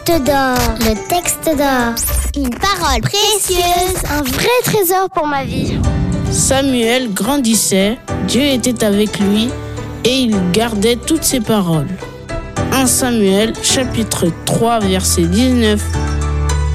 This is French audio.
d'or. Le texte d'or. Une parole précieuse. Un vrai trésor pour ma vie. Samuel grandissait, Dieu était avec lui et il gardait toutes ses paroles. 1 Samuel chapitre 3 verset 19